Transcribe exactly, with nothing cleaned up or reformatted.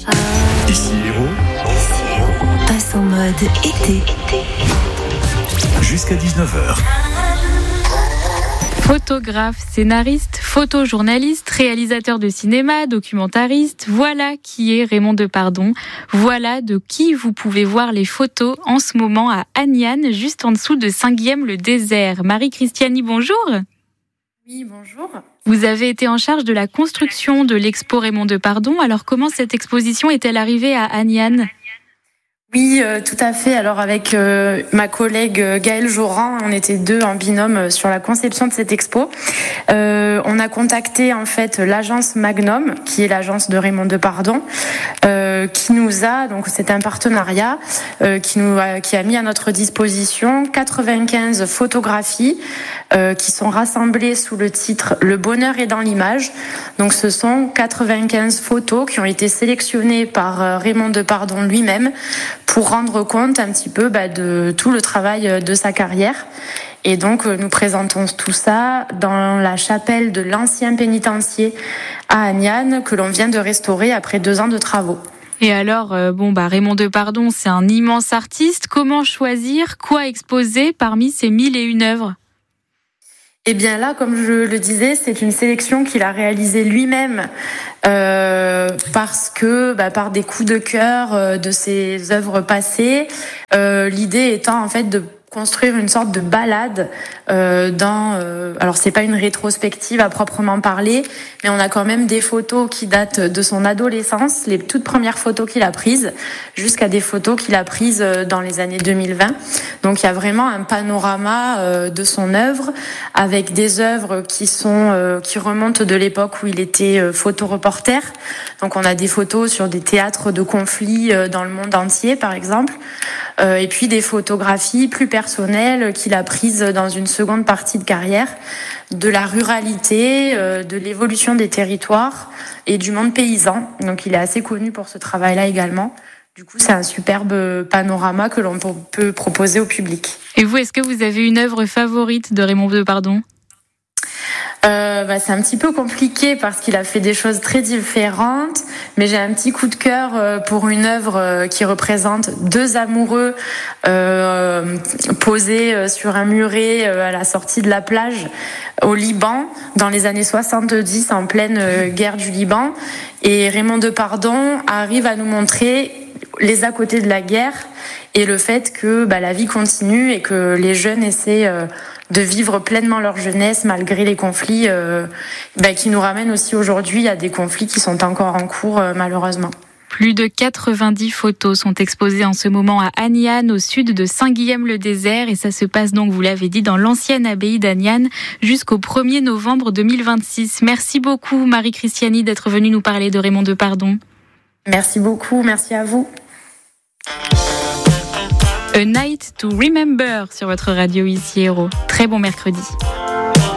Ici Héros, passe en mode été. Jusqu'à dix-neuf heures. Photographe, scénariste, photojournaliste, réalisateur de cinéma, documentariste, voilà qui est Raymond Depardon. Voilà de qui vous pouvez voir les photos en ce moment à Agnan, juste en dessous de Saint-Guilhem-le-Désert. Marie Christiani, bonjour. Oui, bonjour. Vous avez été en charge de la construction de l'expo Raymond Depardon. Alors comment cette exposition est-elle arrivée à Agnan ? Oui, euh, tout à fait. Alors avec euh, ma collègue euh, Gaëlle Joran, on était deux en binôme euh, sur la conception de cette expo. Euh, on a contacté en fait l'agence Magnum, qui est l'agence de Raymond Depardon, euh, qui nous a, donc c'est un partenariat, euh, qui nous a, qui a mis à notre disposition quatre-vingt-quinze photographies euh, qui sont rassemblées sous le titre Le bonheur est dans l'image. Donc ce sont quatre-vingt-quinze photos qui ont été sélectionnées par euh, Raymond Depardon lui-même, pour rendre compte un petit peu bah, de tout le travail de sa carrière. Et donc, nous présentons tout ça dans la chapelle de l'ancien pénitencier à Agnan, que l'on vient de restaurer après deux ans de travaux. Et alors, euh, bon, bah, Raymond Depardon, c'est un immense artiste. Comment choisir, quoi exposer parmi ces mille et une œuvres ? Eh bien là, comme je le disais, c'est une sélection qu'il a réalisée lui-même euh, parce que, bah, par des coups de cœur euh, de ses œuvres passées, euh, l'idée étant en fait de construire une sorte de balade euh, dans. Euh, alors c'est pas une rétrospective à proprement parler, mais on a quand même des photos qui datent de son adolescence, les toutes premières photos qu'il a prises, jusqu'à des photos qu'il a prises dans les années deux mille vingt. Donc il y a vraiment un panorama euh, de son œuvre avec des œuvres qui sont euh, qui remontent de l'époque où il était euh, photoreporter. Donc on a des photos sur des théâtres de conflits euh, dans le monde entier, par exemple. Euh, et puis des photographies plus personnelles qu'il a prises dans une seconde partie de carrière, de la ruralité, euh, de l'évolution des territoires et du monde paysan. Donc il est assez connu pour ce travail-là également. Du coup, c'est un superbe panorama que l'on peut proposer au public. Et vous, est-ce que vous avez une œuvre favorite de Raymond Depardon ? Euh, bah, c'est un petit peu compliqué parce qu'il a fait des choses très différentes, mais j'ai un petit coup de cœur pour une œuvre qui représente deux amoureux euh, posés sur un muret à la sortie de la plage au Liban dans les années soixante-dix, en pleine guerre du Liban. Et Raymond Depardon arrive à nous montrer les à côté de la guerre et le fait que bah, la vie continue et que les jeunes essaient euh, de vivre pleinement leur jeunesse malgré les conflits euh, bah, qui nous ramènent aussi aujourd'hui à des conflits qui sont encore en cours euh, malheureusement. Plus de quatre-vingt-dix photos sont exposées en ce moment à Agnan, au sud de Saint-Guilhem-le-Désert. Et ça se passe donc, vous l'avez dit, dans l'ancienne abbaye d'Agnan jusqu'au premier novembre deux mille vingt-six. Merci beaucoup, Marie Christiani, d'être venue nous parler de Raymond Depardon. Merci beaucoup, merci à vous. A Night to Remember sur votre radio ici Héros. Très bon mercredi.